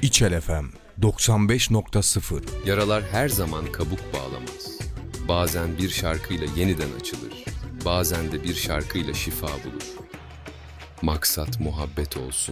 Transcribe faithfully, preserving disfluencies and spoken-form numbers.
İçel F M doksan beş nokta sıfır. Yaralar her zaman kabuk bağlamaz. Bazen bir şarkıyla yeniden açılır. Bazen de bir şarkıyla şifa bulur. Maksat muhabbet olsun.